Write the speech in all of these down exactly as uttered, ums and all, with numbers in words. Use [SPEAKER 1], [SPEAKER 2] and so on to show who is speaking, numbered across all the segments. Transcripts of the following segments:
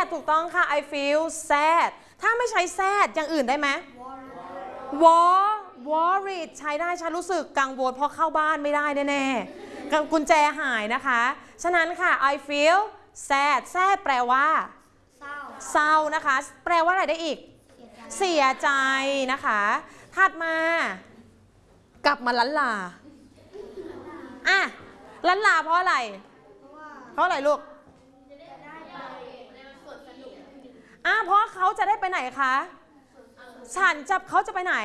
[SPEAKER 1] ถูกต้องค่ะ I feel sad ถ้าไม่ใช้ sad อย่างอื่นได้ไหม war worried ใช้ได้ฉันรู้สึกกังวลเพราะเข้าบ้านไม่ได้แน่ๆกุญแจหายนะคะฉะนั้นค่ะ I feel sad sad แปลว่าเศร้านะคะแปลว่าอะไรได้อีกเสียใจนะคะถัดมากลับมาลันลาอ่ะลันลาเพราะอะไรเพราะอะไรลูกอ่ะเพราะเขาจะได้ไปไหนคะฉันจะเขาจะไปไหน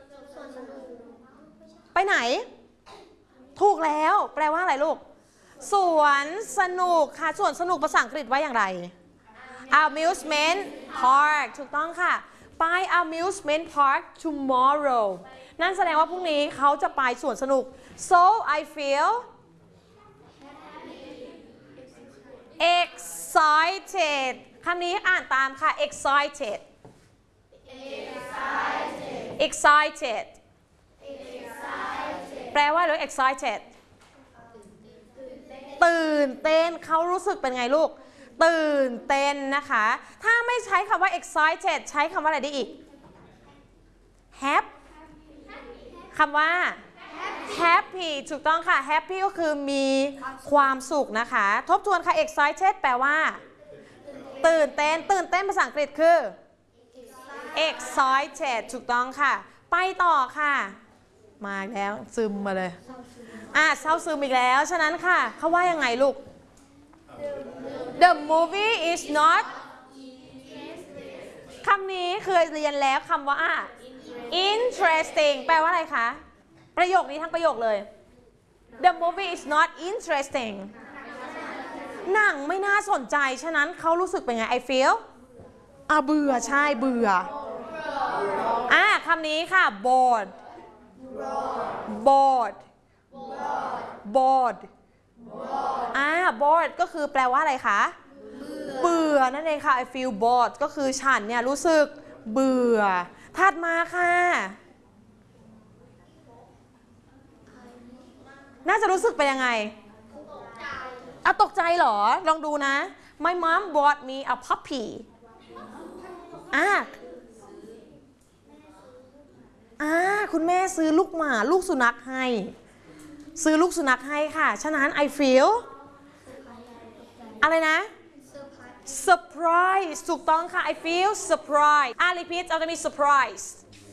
[SPEAKER 1] ไปไหนถูกแล้วแปลว่าอะไรลูกสวนสนุกค่ะสวนสนุกภาษาอังกฤษว่าอย่างไร amusement park ถูกต้องค่ะไป amusement park tomorrow นั่นแสดงว่าพรุ่งนี้เขาจะไปสวนสนุก so I feel excited คำนี้อ่านตามค่ะ excited excited แปลว่าอะไร excited ตื่นเต้นเขารู้สึกเป็นไงลูกตื่นเต้นนะคะถ้าไม่ใช้คำว่า excited ใช้คำว่าอะไรได้อีก happy คำว่า happy ถูกต้องค่ะ happy ก็คือมีความสุขนะคะทบทวนค่ะ excited แปลว่าตื่นเต้นตื่นเต้นภาษาอังกฤษคือ excited ถูกต้องค่ะไปต่อค่ะมาแล้วซึมมาเลยอ่ะเศร้าซึมอีกแล้วฉะนั้นค่ะเขาว่ายังไงลูก The movie is not คำนี้เคยเรียนแล้วคำว่า interesting แปลว่าอะไรคะประโยคนี้ทั้งประโยคเลย The movie is not interesting หนังไม่น่าสนใจฉะนั้นเขารู้สึกเป็นไง I feel อ่ะเบื่อใช่เบื่ออ่ะคำนี้ค่ะ bored bored bored อ่า bored ก็คือแปลว่าอะไรคะเบื่อนั่นเองค่ะ I feel bored ก็คือฉันเนี่ยรู้สึกเบื่อถัดมาค่ะน่าจะรู้สึกเป็นยังไงอ่ะตกใจเหรอลองดูนะ My mom bought me a puppy อ่ะอ่าคุณแม่ซื้อลูกหมาลูกสุนัขให้ซื้อลูกสุนัขให้ค่ะฉะนั้น I feel อะไรนะ surprise ถูกต้องค่ะ I feel surprise อ่ะ repeat เอาจะมี surprise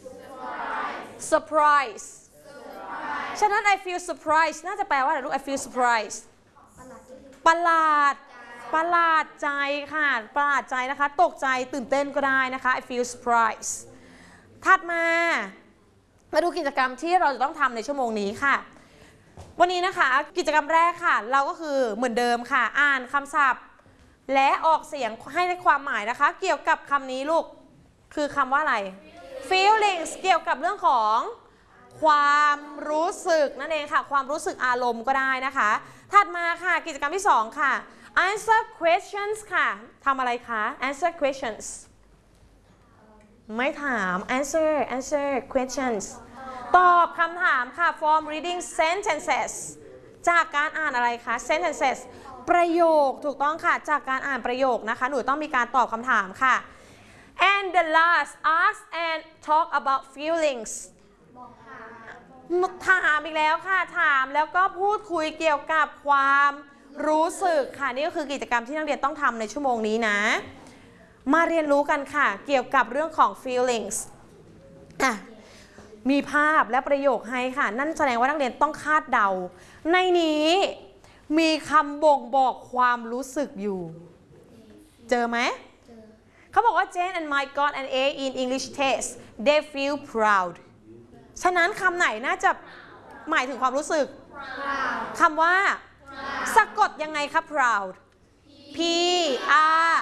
[SPEAKER 1] surprise ฉะนั้น I feel surprise น่าจะแปลว่าอะไรลูก I feel surprise ประหลาดประหลาดใจค่ะประหลาดใจนะคะตกใจตื่นเต้นก็ได้นะคะ I feel surprise ถัดมามาดูกิจกรรมที่เราจะต้องทำในชั่วโมงนี้ค่ะวันนี้นะคะกิจกรรมแรกค่ะเราก็คือเหมือนเดิมค่ะอ่านคำศัพท์และออกเสียงให้ได้ความหมายนะคะเกี่ยวกับคำนี้ลูกคือคำว่าอะไร feelings เกี่ยวกับเรื่องของความรู้สึกนั่นเองค่ะความรู้สึกอารมณ์ก็ได้นะคะถัดมาค่ะกิจกรรมที่สองค่ะ answer questions ค่ะทำอะไรคะ answer questions ไม่ถาม answer answer questions ตอบคำถามค่ะ from reading sentences จากการอ่านอะไรคะ sentences ประโยคถูกต้องค่ะจากการอ่านประโยคนะคะหนูต้องมีการตอบคำถามค่ะ and the last ask and talk about feelings ถามอีกแล้วค่ะถามแล้วก็พูดคุยเกี่ยวกับความรู้สึกค่ะนี่ก็คือกิจกรรมที่นักเรียนต้องทำในชั่วโมงนี้นะมาเรียนรู้กันค่ะเกี่ยวกับเรื่องของ feelings อ่ะมีภาพและประโยคให้ค่ะนั่นแสดงว่านักเรียนต้องคาดเดาในนี้มีคำบ่งบอกความรู้สึกอยู่เจอไหมเขาบอกว่า Jane and Mike got an A in English test they feel proud ฉะนั้นคำไหนน่าจะหมายถึงความรู้สึกคำว่าสะกดยังไงคะ proud P R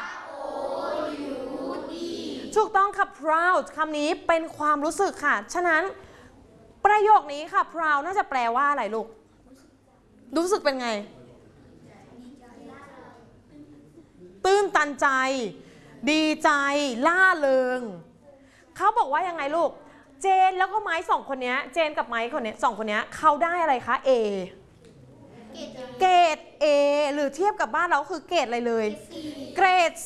[SPEAKER 1] ถูกต้องค่ะ proud คำนี้เป็นความรู้สึกค่ะฉะนั้นประโยคนี้ค่ะ proud น่าจะแปลว่าอะไรลูกรู้สึกเป็นไงตื้นตันใจดีใจล่าเริงเขาบอกว่ายังไงลูกเจนแล้วก็ไม้สองคนนี้เจนกับไม้คนนี้สองคนนี้เขาได้อะไรคะ A เกรด A หรือเทียบกับบ้านเราคือเกรดอะไรเลยเกรด